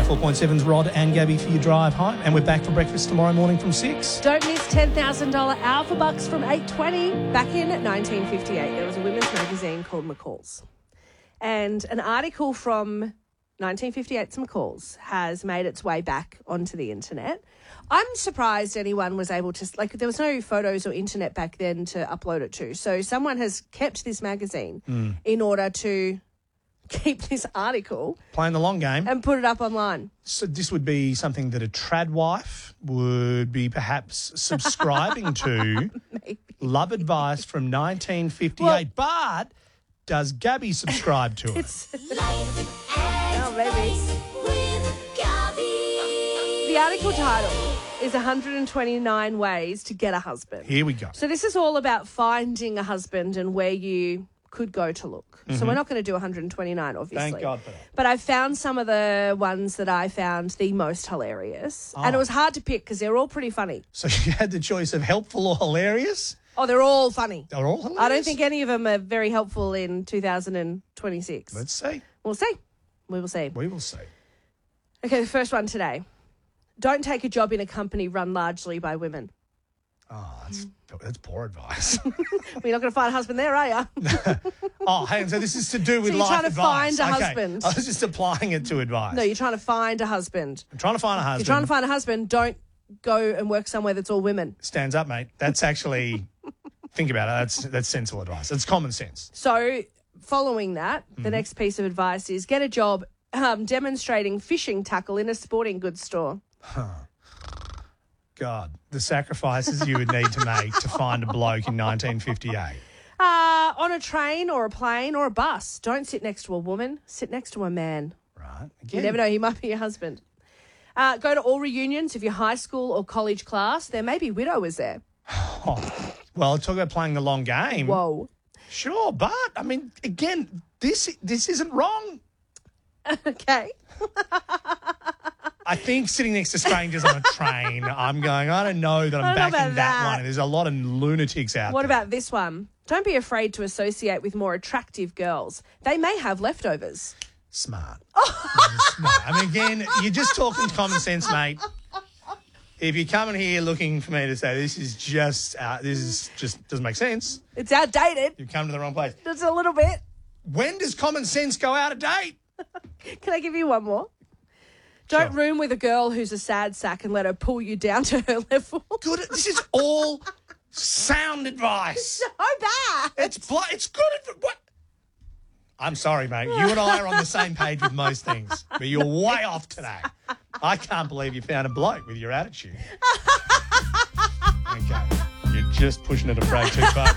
94.7's Rod and Gabby for your drive home. And we're back for breakfast tomorrow morning from 6. Don't miss $10,000 Alpha Bucks from 8:20. Back in 1958, there was a women's magazine called McCall's. And an article from 1958's McCall's has made its way back onto the internet. I'm surprised anyone was able to, there was no photos or internet back then to upload it to. So someone has kept this magazine in order to keep this article. Playing the long game. And put it up online. So this would be something that a trad wife would be perhaps subscribing to. Maybe. Love advice from 1958. But does Gabby subscribe to it? Oh, maybe. The article title is 129 Ways to Get a Husband. Here we go. So this is all about finding a husband and where you could go to look. So we're not going to do 129, obviously. Thank God for that. But I found some of the ones that I found the most hilarious. And it was hard to pick because they're all pretty funny. So you had the choice of helpful or hilarious? Oh, they're all funny. They're all hilarious? I don't think any of them are very helpful in 2026. Let's see. We'll see. We will see. We will see. Okay, the first one today. Don't take a job in a company run largely by women. Oh, that's poor advice. Well, you're not going to find a husband there, are you? Oh, hang on. So this is to do with So you're life trying to advice. find a Okay. husband. I was just applying it to advice. No, you're trying to find a husband. I'm trying to find a husband. If you're trying to find a husband, don't go and work somewhere that's all women. Stands up, mate. That's actually, think about it. That's sensible advice. It's common sense. So following that, the next piece of advice is get a job demonstrating fishing tackle in a sporting goods store. God, the sacrifices you would need to make to find a bloke in 1958. On a train or a plane or a bus, don't sit next to a woman, sit next to a man. Right. You never know, he might be your husband. Go to all reunions of your high school or college class. There may be widowers there. Oh, well, talk about playing the long game. Whoa. Sure, but, I mean, again, this isn't wrong. Okay. I think sitting next to strangers on a train, I'm going, I don't know that I'm I don't know backing about that that. one. There's a lot of lunatics out What there. about this one? Don't be afraid to associate with more attractive girls. They may have leftovers. Smart. Smart. I mean, again, you're just talking common sense, mate. If you're coming here looking for me to say this is just doesn't make sense, It's outdated. you've come to the wrong place. Just a little bit. When does common sense go out of date? Can I give you one more? Don't Sure. room with a girl who's a sad sack and let her pull you down to her level. Good. This is all sound advice. So bad. It's good. What? I'm sorry, mate. You and I are on the same page with most things, but you're way off today. I can't believe you found a bloke with your attitude. Okay. You're just pushing it a break too far.